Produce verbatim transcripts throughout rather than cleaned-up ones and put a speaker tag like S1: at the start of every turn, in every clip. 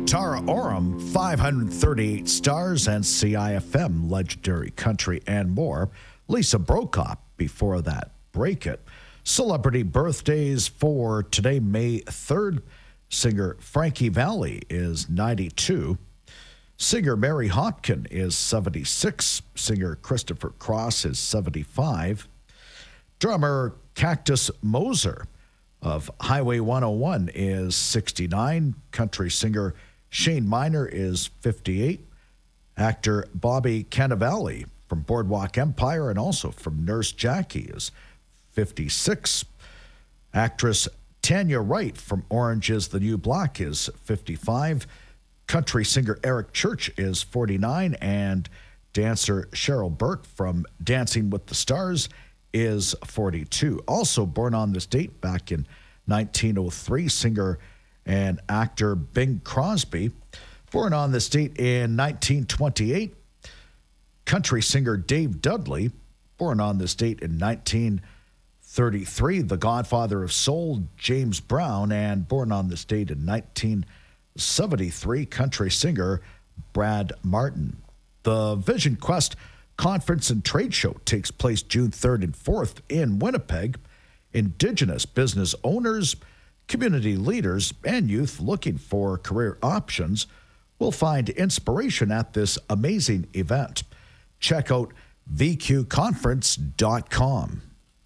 S1: Tara Oram, five hundred thirty-eight stars, and C I F M, Legendary Country, and more. Lisa Brokaw, before that, Break It. Celebrity birthdays for today, May third. Singer Frankie Valli is ninety-two. Singer Mary Hopkin is seventy-six. Singer Christopher Cross is seventy-five. Drummer Cactus Moser of Highway one oh one is sixty-nine. Country singer Shane Miner is fifty-eight. Actor Bobby Cannavale from Boardwalk Empire and also from Nurse Jackie is fifty-six. Actress Tanya Wright from Orange is the New Black is fifty-five. Country singer Eric Church is forty-nine. And dancer Cheryl Burke from Dancing with the Stars is forty-two. Also born on this date back in nineteen oh three, singer and actor Bing Crosby. Born on this date in nineteen twenty-eight, country singer Dave Dudley. Born on this date in nineteen thirty-three, the godfather of soul, James Brown. And born on this date in nineteen seventy-three, country singer Brad Martin. The Vision Quest Conference and Trade Show takes place June third and fourth in Winnipeg. Indigenous business owners, community leaders, and youth looking for career options will find inspiration at this amazing event. Check out v q conference dot com.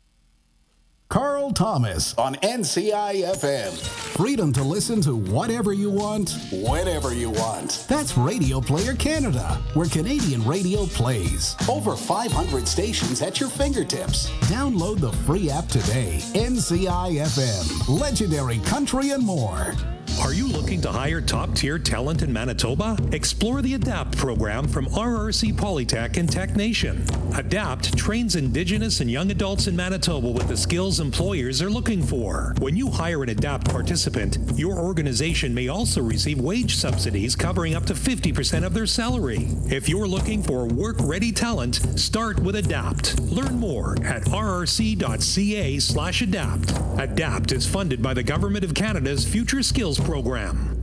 S2: Carl Thomas
S3: on N C I F M.
S2: Freedom to listen to whatever you want,
S3: whenever you want.
S2: That's Radio Player Canada, where Canadian radio plays.
S3: Over five hundred stations at your fingertips.
S2: Download the free app today. N C I F M, Legendary Country and more.
S4: Are you looking to hire top-tier talent in Manitoba? Explore the ADAPT program from R R C Polytech and Tech Nation. ADAPT trains Indigenous and young adults in Manitoba with the skills employers are looking for. When you hire an ADAPT participant, your organization may also receive wage subsidies covering up to fifty percent of their salary. If you're looking for work-ready talent, start with ADAPT. Learn more at r r c dot c a slash adapt. ADAPT is funded by the Government of Canada's Future Skills program.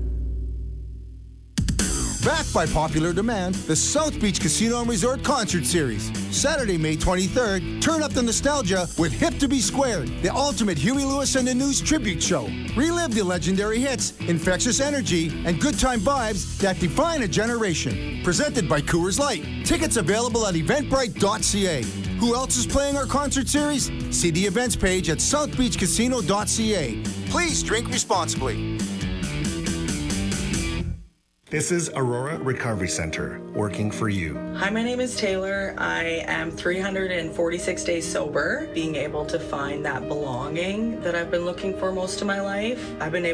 S5: Backed by popular demand, the South Beach Casino and Resort Concert Series. Saturday, May twenty-third, turn up the nostalgia with Hip to Be Squared, the ultimate Huey Lewis and the News tribute show. Relive the legendary hits, infectious energy, and good time vibes that define a generation. Presented by Coors Light. Tickets available at eventbrite dot c a. Who else is playing our concert series? See the events page at south beach casino dot c a. Please drink responsibly.
S6: This is Aurora Recovery Center, working for you.
S7: Hi, my name is Taylor. I am three hundred forty-six days sober, being able to find that belonging that I've been looking for most of my life. I've been able